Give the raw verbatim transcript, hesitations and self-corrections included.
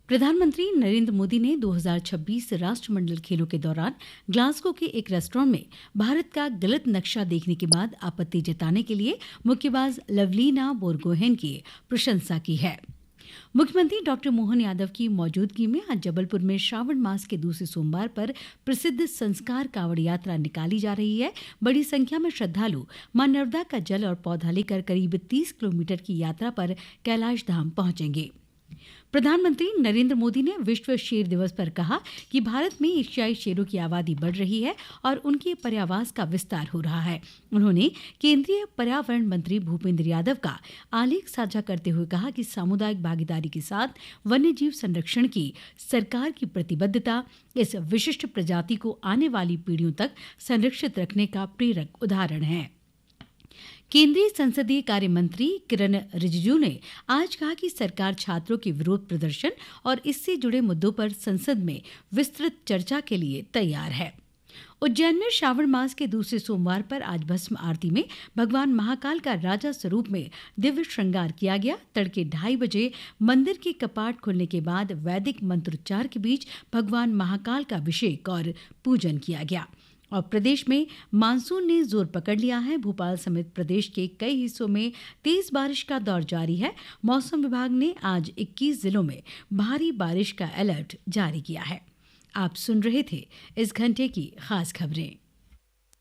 प्रधानमंत्री नरेंद्र मोदी ने दो हज़ार छब्बीस राष्ट्रमंडल खेलों के दौरान ग्लासगो के एक रेस्टोरेंट में भारत का गलत नक्शा देखने के बाद आपत्ति जताने के लिए मुक्केबाज लवलीना बोरगोहेन की प्रशंसा की है। मुख्यमंत्री डॉक्टर मोहन यादव की मौजूदगी में आज जबलपुर में श्रावण मास के दूसरे सोमवार पर प्रसिद्ध संस्कार कांवड़ यात्रा निकाली जा रही है। बड़ी संख्या में श्रद्धालु मां नर्मदा का जल और पौधा लेकर करीब तीस किलोमीटर की यात्रा पर कैलाश धाम पहुंचेंगे। प्रधानमंत्री नरेंद्र मोदी ने विश्व शेर दिवस पर कहा कि भारत में एशियाई शेरों की आबादी बढ़ रही है और उनके पर्यावास का विस्तार हो रहा है। उन्होंने केंद्रीय पर्यावरण मंत्री भूपेंद्र यादव का आलेख साझा करते हुए कहा कि सामुदायिक भागीदारी के साथ वन्यजीव संरक्षण की सरकार की प्रतिबद्धता इस विशिष्ट प्रजाति को आने वाली पीढ़ियों तक संरक्षित रखने का प्रेरक उदाहरण है। केंद्रीय संसदीय कार्य मंत्री किरण रिजिजू ने आज कहा कि सरकार छात्रों के विरोध प्रदर्शन और इससे जुड़े मुद्दों पर संसद में विस्तृत चर्चा के लिए तैयार है। उज्जैन में श्रावण मास के दूसरे सोमवार पर आज भस्म आरती में भगवान महाकाल का राजा स्वरूप में दिव्य श्रृंगार किया गया। तड़के ढाई बजे मंदिर के कपाट खुलने के बाद वैदिक मंत्रोच्चार के बीच भगवान महाकाल का अभिषेक और पूजन किया गया। और प्रदेश में मानसून ने जोर पकड़ लिया है। भोपाल समेत प्रदेश के कई हिस्सों में तेज बारिश का दौर जारी है। मौसम विभाग ने आज इक्कीस जिलों में भारी बारिश का अलर्ट जारी किया है। आप सुन रहे थे इस घंटे की खास खबरें।